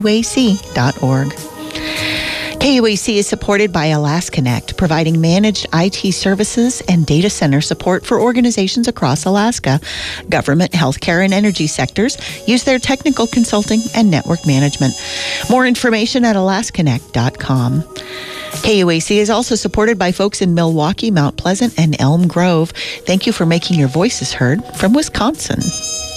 KUAC.org. KUAC is supported by AlaskaNet, providing managed IT services and data center support for organizations across Alaska. Government, healthcare, and energy sectors use their technical consulting and network management. More information at alaskanet.com. KUAC is also supported by folks in Milwaukee, Mount Pleasant, and Elm Grove. Thank you for making your voices heard from Wisconsin.